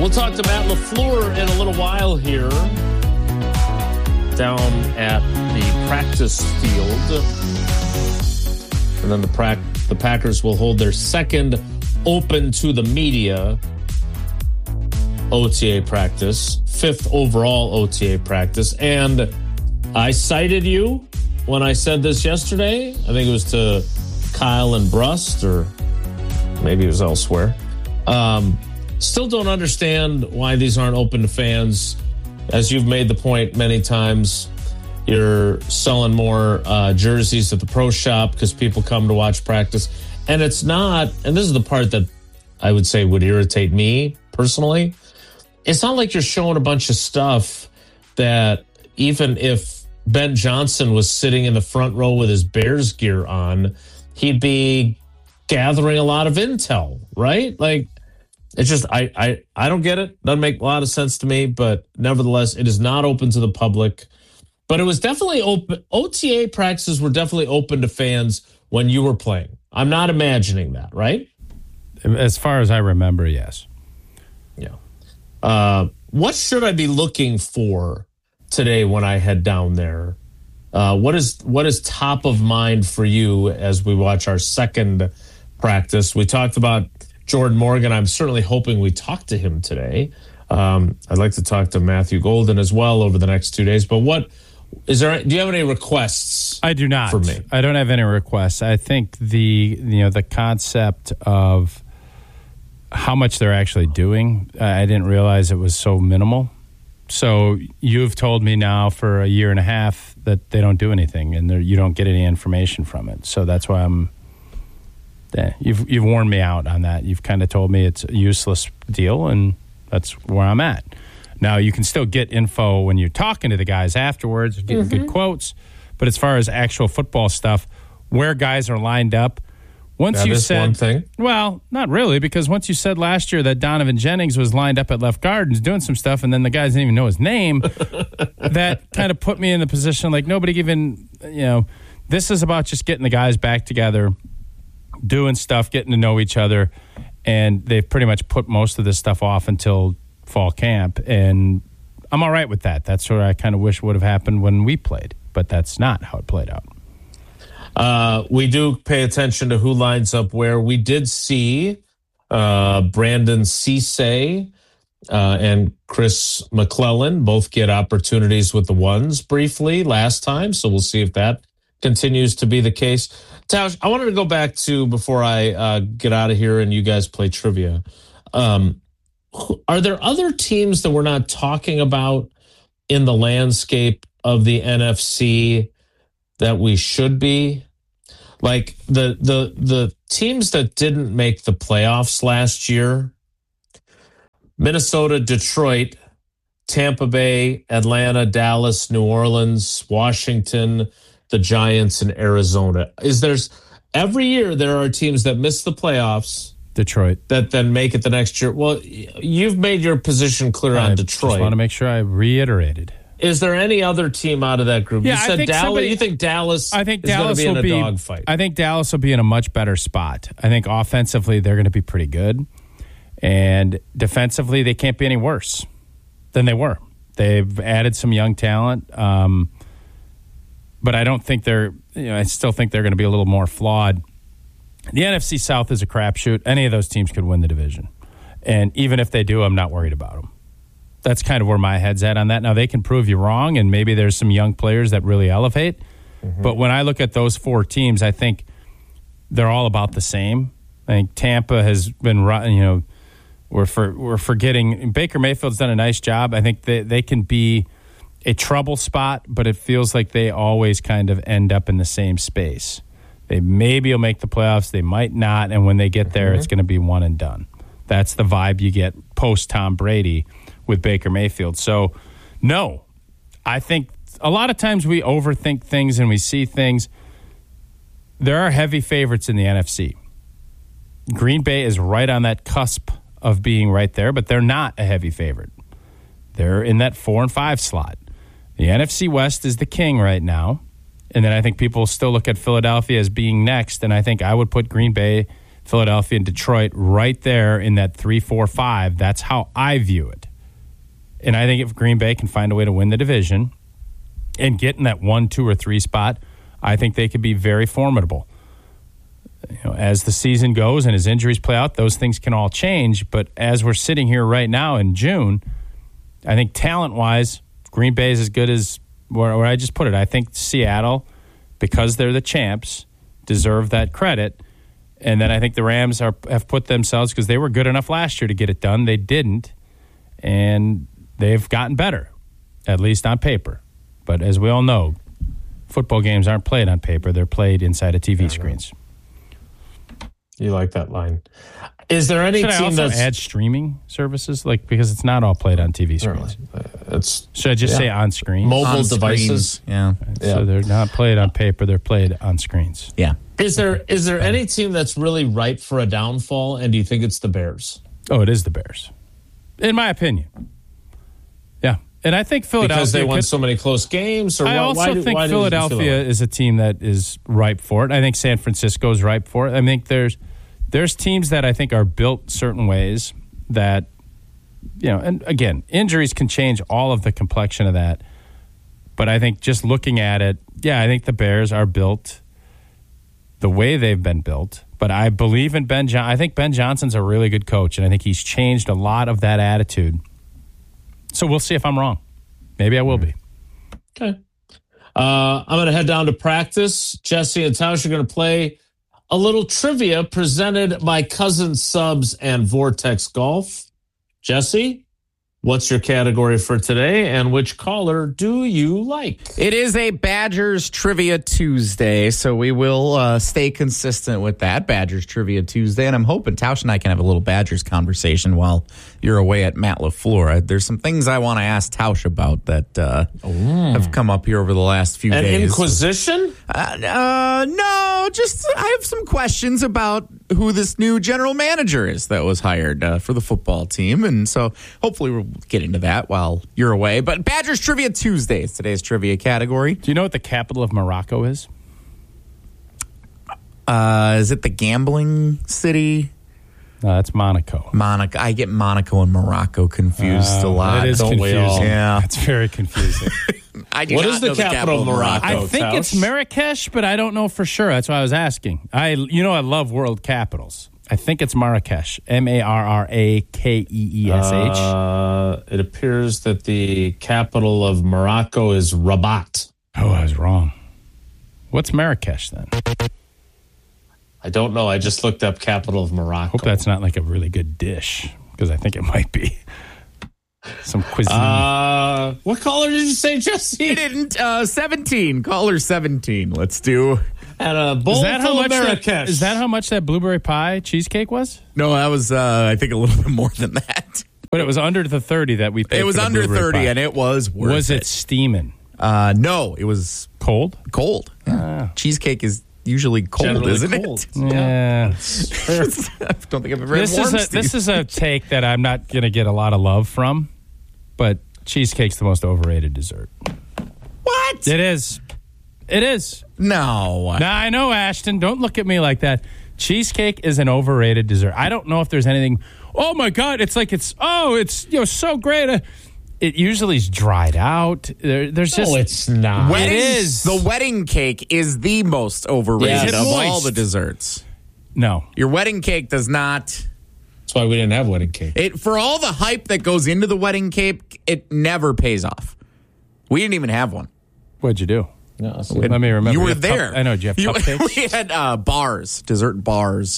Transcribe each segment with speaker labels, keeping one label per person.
Speaker 1: We'll talk to Matt LaFleur in a little while here down at the practice field. And then the Packers will hold their second open to the media OTA practice, 5th overall OTA practice. And I cited you when I said this yesterday. I think it was to Kyle and Brust, or maybe it was elsewhere. Still don't understand why these aren't open to fans. As you've made the point many times, you're selling more jerseys at the pro shop because people come to watch practice. And it's not, and this is the part that I would say would irritate me personally, it's not like you're showing a bunch of stuff that even if Ben Johnson was sitting in the front row with his Bears gear on, he'd be gathering a lot of intel, right? Like, it's just, I don't get it. Doesn't make a lot of sense to me, but nevertheless, it is not open to the public. But it was definitely open. OTA practices were definitely open to fans when you were playing. I'm not imagining that, right?
Speaker 2: As far as I remember, yes.
Speaker 1: Yeah. What should I be looking for today when I head down there? What is top of mind for you as we watch our second practice? We talked about Jordan Morgan. I'm certainly hoping we talk to him today. I'd like to talk to Matthew Golden as well over the next 2 days. But what is there? Do you have any requests?
Speaker 2: I do not.
Speaker 1: For me,
Speaker 2: I don't have any requests. I think the concept of how much they're actually doing, I didn't realize it was so minimal. So you've told me now for a year and a half that they don't do anything, and you don't get any information from it. So that's why you've worn me out on that. You've kind of told me it's a useless deal, and that's where I'm at. Now, you can still get info when you're talking to the guys afterwards, getting good quotes. But as far as actual football stuff, where guys are lined up, once you said,
Speaker 1: one thing.
Speaker 2: Well, not really, because once you said last year that Donovan Jennings was lined up at left guard and doing some stuff, and then the guys didn't even know his name, that kind of put me in the position like nobody even, this is about just getting the guys back together, doing stuff, getting to know each other, and they've pretty much put most of this stuff off until fall camp, and I'm all right with that. That's what I kind of wish would have happened when we played, but that's not how it played out.
Speaker 1: We do pay attention to who lines up where. We did see Brandon Cisse and Chris McClellan both get opportunities with the ones briefly last time, so we'll see if that continues to be the case. Tausch, I wanted to go back to, before I get out of here and you guys play trivia, are there other teams that we're not talking about in the landscape of the NFC that we should be? Like the teams that didn't make the playoffs last year: Minnesota, Detroit, Tampa Bay, Atlanta, Dallas, New Orleans, Washington, the Giants, and Arizona. Every year there are teams that miss the playoffs,
Speaker 2: Detroit,
Speaker 1: that then make it the next year. Well, you've made your position clear on Detroit.
Speaker 2: I just want to make sure I reiterated.
Speaker 1: Is there any other team out of that group?
Speaker 2: Yeah,
Speaker 1: you said Dallas. You think Dallas?
Speaker 2: I think
Speaker 1: is
Speaker 2: Dallas
Speaker 1: going to be in
Speaker 2: will
Speaker 1: a dogfight.
Speaker 2: I think Dallas will be in a much better spot. I think offensively they're going to be pretty good, and defensively they can't be any worse than they were. They've added some young talent, but I don't think they're. I still think they're going to be a little more flawed. The NFC South is a crapshoot. Any of those teams could win the division, and even if they do, I'm not worried about them. That's kind of where my head's at on that. Now, they can prove you wrong, and maybe there's some young players that really elevate. Mm-hmm. But when I look at those four teams, I think they're all about the same. I think Tampa has been, we're forgetting. Baker Mayfield's done a nice job. I think they can be a trouble spot, but it feels like they always kind of end up in the same space. They maybe will make the playoffs. They might not, and when they get there, it's going to be one and done. That's the vibe you get post-Tom Brady with Baker Mayfield. So, no, I think a lot of times we overthink things and we see things. There are heavy favorites in the NFC. Green Bay is right on that cusp of being right there, but they're not a heavy favorite. They're in that 4 and 5 slot. The NFC West is the king right now, and then I think people still look at Philadelphia as being next, and I think I would put Green Bay Philadelphia and Detroit right there in that 3, 4, 5. That's how I view it. And I think if Green Bay can find a way to win the division and get in that 1, 2, or 3 spot, I think they could be very formidable. As the season goes and as injuries play out, those things can all change. But as we're sitting here right now in June, I think talent-wise, Green Bay is as good as where I just put it. I think Seattle, because they're the champs, deserve that credit. And then I think the Rams have put themselves, because they were good enough last year to get it done. They didn't. And they've gotten better, at least on paper. But as we all know, football games aren't played on paper. They're played inside of TV screens.
Speaker 1: You like that line. Is there any
Speaker 2: Should
Speaker 1: team
Speaker 2: I also
Speaker 1: that's...
Speaker 2: add streaming services? because it's not all played on TV screens. Should I just say on screen?
Speaker 1: Mobile
Speaker 3: on
Speaker 1: devices.
Speaker 3: Screens. Yeah.
Speaker 2: So they're not played on paper. They're played on screens.
Speaker 3: Yeah.
Speaker 1: Is there any team that's really ripe for a downfall, and do you think it's the Bears?
Speaker 2: Oh, it is the Bears, in my opinion. Yeah, and I think Philadelphia,
Speaker 1: because they won so many close games. Or
Speaker 2: I also think Philadelphia is a team that is ripe for it. I think San Francisco is ripe for it. I think there's teams that I think are built certain ways that, and again, injuries can change all of the complexion of that. But I think just looking at it, I think the Bears are built the way they've been built. But I believe in Ben Johnson. I think Ben Johnson's a really good coach, and I think he's changed a lot of that attitude. So we'll see if I'm wrong. Maybe I will be.
Speaker 1: Okay. I'm going to head down to practice. Jesse and Tausch are going to play a little trivia presented by Cousin Subs and Vortex Golf. Jesse, what's your category for today, and which caller do you like?
Speaker 3: It is a Badgers Trivia Tuesday, so we will stay consistent with that, Badgers Trivia Tuesday, and I'm hoping Tausch and I can have a little Badgers conversation while you're away at Matt LaFleur. There's some things I want to ask Tausch about that have come up here over the last few days.
Speaker 1: An inquisition?
Speaker 3: No, just I have some questions about who this new general manager is that was hired for the football team, and so hopefully we'll get into that while you're away. But Badgers Trivia Tuesday is today's trivia category.
Speaker 2: Do you know what the capital of Morocco is?
Speaker 3: Is it the gambling city?
Speaker 2: No, that's Monaco.
Speaker 3: Monaco. I get Monaco and Morocco confused a lot.
Speaker 2: It is confusing.
Speaker 3: Yeah.
Speaker 2: It's very confusing.
Speaker 1: What is the capital of Morocco?
Speaker 2: I think it's Marrakesh, but I don't know for sure. That's why I was asking. I love world capitals. I think it's Marrakesh. Marrakesh.
Speaker 1: It appears that the capital of Morocco is Rabat.
Speaker 2: Oh, I was wrong. What's Marrakesh then?
Speaker 1: I don't know. I just looked up capital of Morocco.
Speaker 2: Hope that's not like a really good dish, because I think it might be some cuisine.
Speaker 1: What caller did you say, Jesse?
Speaker 3: He didn't. 17. Caller 17. Let's do.
Speaker 1: And a bowl full of Marrakesh.
Speaker 2: Is that how much that blueberry pie cheesecake was?
Speaker 3: No, that was, I think, a little bit more than that.
Speaker 2: But it was under the 30 that we paid.
Speaker 3: It was
Speaker 2: for the
Speaker 3: under 30,
Speaker 2: pie.
Speaker 3: and it was worth it.
Speaker 2: Was it steaming?
Speaker 3: No, it was
Speaker 2: Cold?
Speaker 3: cold. Yeah. Cheesecake is usually cold,
Speaker 1: Generally
Speaker 3: isn't
Speaker 1: cold.
Speaker 3: it?
Speaker 2: Yeah.
Speaker 3: I don't think I've ever had warm
Speaker 2: This is a take that I'm not going to get a lot of love from, but cheesecake's the most overrated dessert.
Speaker 3: What?
Speaker 2: It is. It is.
Speaker 3: No.
Speaker 2: Now, I know, Ashton. Don't look at me like that. Cheesecake is an overrated dessert. I don't know if there's anything. Oh my God! It's so great. It usually is dried out. There's just.
Speaker 1: No, it's not.
Speaker 2: It is.
Speaker 3: The wedding cake is the most overrated
Speaker 1: Yes.
Speaker 3: of
Speaker 2: Moist.
Speaker 3: all the desserts.
Speaker 2: No.
Speaker 3: Your wedding cake does not.
Speaker 1: That's why we didn't have wedding cake.
Speaker 3: For all the hype that goes into the wedding cake, it never pays off. We didn't even have one.
Speaker 2: What'd you do?
Speaker 1: No,
Speaker 2: Let me remember.
Speaker 3: You
Speaker 2: You
Speaker 3: were
Speaker 2: have
Speaker 3: there.
Speaker 2: I know. Do you have cupcakes?
Speaker 3: We had bars, dessert bars.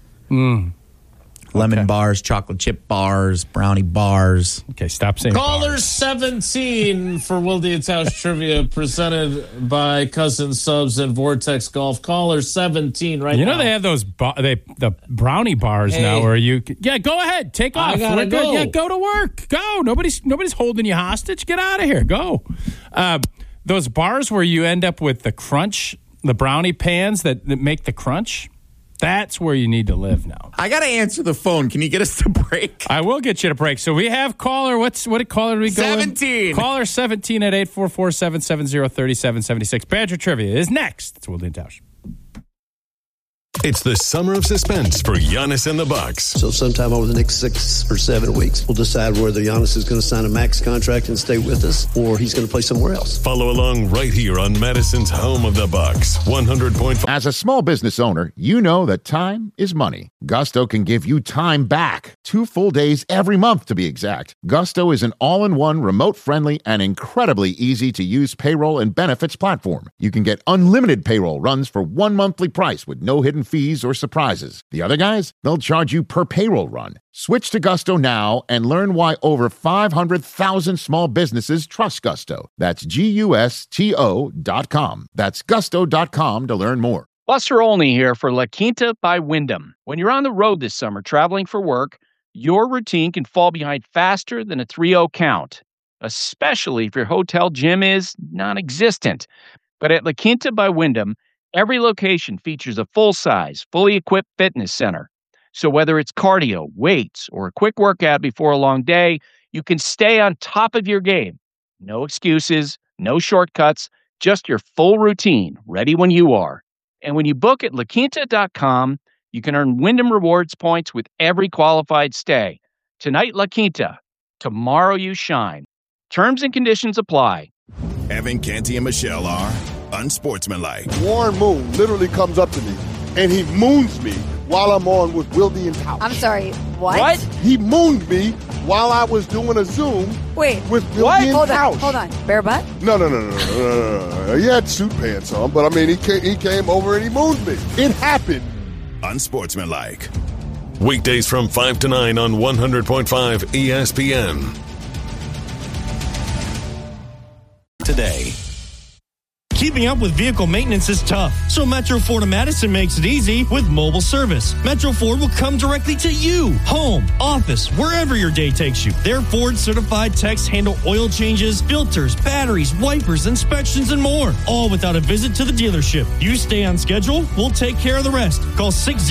Speaker 3: Lemon bars, chocolate chip bars, brownie bars.
Speaker 2: Okay, stop saying
Speaker 1: Caller
Speaker 2: bars.
Speaker 1: 17 for Wilde and Tausch Trivia, presented by Cousin Subs and Vortex Golf. Caller 17 right now.
Speaker 2: You know they have those the brownie bars now where you go ahead, take off.
Speaker 1: I gotta
Speaker 2: We're good.
Speaker 1: go.
Speaker 2: Yeah, go to work. Go. Nobody's holding you hostage. Get out of here. Go. Those bars where you end up with the crunch, the brownie pans that make the crunch. That's where you need to live now.
Speaker 3: I got to answer the phone. Can you get us to break?
Speaker 2: I will get you to break. So we have caller. What caller do we go?
Speaker 3: 17.
Speaker 2: Caller 17 at 844-770-3776. Badger Trivia is next. It's Wilde and Tausch.
Speaker 4: It's the summer of suspense for Giannis and the Bucks.
Speaker 5: So sometime over the next 6 or 7 weeks, we'll decide whether Giannis is going to sign a max contract and stay with us, or he's going to play somewhere else.
Speaker 4: Follow along right here on Madison's home of the Bucks, 100.5.
Speaker 6: As a small business owner, you know that time is money. Gusto can give you time back. 2 full days every month, to be exact. Gusto is an all-in-one, remote-friendly, and incredibly easy-to-use payroll and benefits platform. You can get unlimited payroll runs for one monthly price with no hidden fees or surprises. The other guys, they'll charge you per payroll run. Switch to Gusto now and learn why over 500,000 small businesses trust Gusto. That's GUSTO.com. That's gusto.com to learn more.
Speaker 7: Buster Olney here for La Quinta by Wyndham. When you're on the road this summer traveling for work, your routine can fall behind faster than a 3-0 count, especially if your hotel gym is non-existent. But at La Quinta by Wyndham, every location features a full-size, fully equipped fitness center. So whether it's cardio, weights, or a quick workout before a long day, you can stay on top of your game. No excuses, no shortcuts, just your full routine, ready when you are. And when you book at LaQuinta.com, you can earn Wyndham Rewards points with every qualified stay. Tonight, La Quinta. Tomorrow, you shine. Terms and conditions apply.
Speaker 8: Evan, Canty, and Michelle are unsportsmanlike.
Speaker 9: Warren Moon literally comes up to me, and he moons me while I'm on with Wildy and Tausch.
Speaker 10: I'm sorry, what?
Speaker 9: He mooned me while I was doing a Zoom with Wildy and Tausch.
Speaker 10: Hold on. Bare butt?
Speaker 9: No. He had suit pants on, but I mean, he came over and he mooned me. It happened.
Speaker 8: Unsportsmanlike.
Speaker 4: Weekdays from 5 to 9 on 100.5 ESPN.
Speaker 11: Today. Keeping up with vehicle maintenance is tough, so Metro Ford of Madison makes it easy with mobile service. Metro Ford will come directly to you, home, office, wherever your day takes you. Their Ford-certified techs handle oil changes, filters, batteries, wipers, inspections, and more, all without a visit to the dealership. You stay on schedule, we'll take care of the rest. Call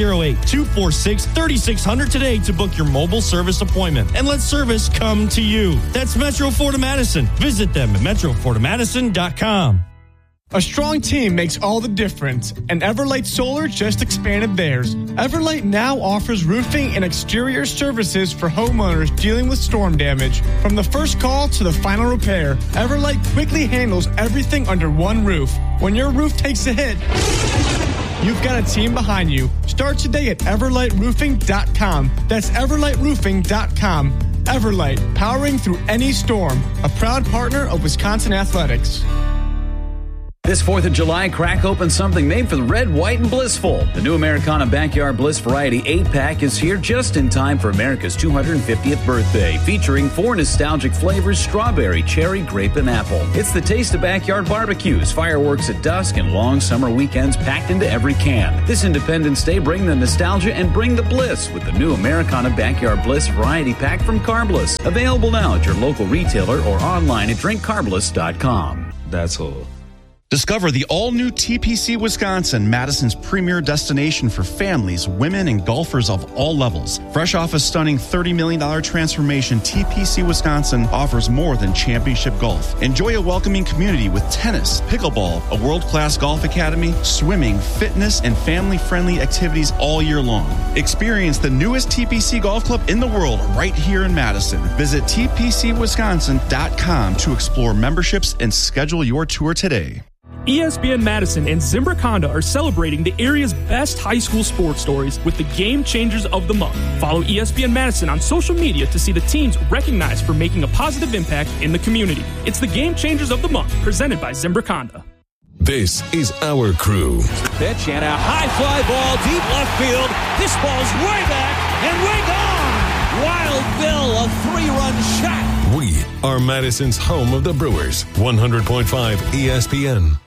Speaker 11: 608-246-3600 today to book your mobile service appointment, and let service come to you. That's Metro Ford of Madison. Visit them at metrofordamadison.com.
Speaker 12: A strong team makes all the difference, and Everlight Solar just expanded theirs. Everlight now offers roofing and exterior services for homeowners dealing with storm damage. From the first call to the final repair, Everlight quickly handles everything under one roof. When your roof takes a hit, you've got a team behind you. Start today at everlightroofing.com. That's everlightroofing.com. Everlight, powering through any storm. A proud partner of Wisconsin Athletics.
Speaker 13: This 4th of July, crack open something made for the red, white, and blissful. The new Americana Backyard Bliss Variety 8-pack is here just in time for America's 250th birthday, featuring 4 nostalgic flavors: strawberry, cherry, grape, and apple. It's the taste of backyard barbecues, fireworks at dusk, and long summer weekends packed into every can. This Independence Day, bring the nostalgia and bring the bliss with the new Americana Backyard Bliss Variety Pack from Carbliss. Available now at your local retailer or online at drinkcarbliss.com.
Speaker 14: That's all. Discover the all-new TPC Wisconsin, Madison's premier destination for families, women, and golfers of all levels. Fresh off a stunning $30 million transformation, TPC Wisconsin offers more than championship golf. Enjoy a welcoming community with tennis, pickleball, a world-class golf academy, swimming, fitness, and family-friendly activities all year long. Experience the newest TPC golf club in the world right here in Madison. Visit tpcwisconsin.com to explore memberships and schedule your tour today.
Speaker 15: ESPN Madison and Zimbrick Honda are celebrating the area's best high school sports stories with the Game Changers of the Month. Follow ESPN Madison on social media to see the teams recognized for making a positive impact in the community. It's the Game Changers of the Month, presented by Zimbrick Honda.
Speaker 4: This is our crew.
Speaker 16: Pitch and a high fly ball deep left field. This ball's way back and way gone. Wild Bill, a 3-run shot.
Speaker 4: We are Madison's home of the Brewers, 100.5 ESPN.